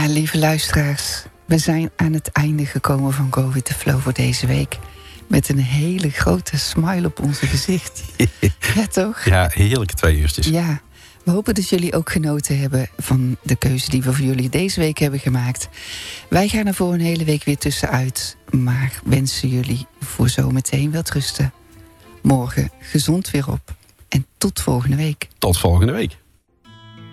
Ja, lieve luisteraars. We zijn aan het einde gekomen van Go With The Flow voor deze week. Met een hele grote smile op onze gezicht. Ja, toch? Ja, heerlijke 2 uurtjes. Ja, we hopen dat jullie ook genoten hebben van de keuze die we voor jullie deze week hebben gemaakt. Wij gaan er voor een hele week weer tussenuit. Maar wensen jullie voor zometeen wel rusten. Morgen gezond weer op. En tot volgende week. Tot volgende week.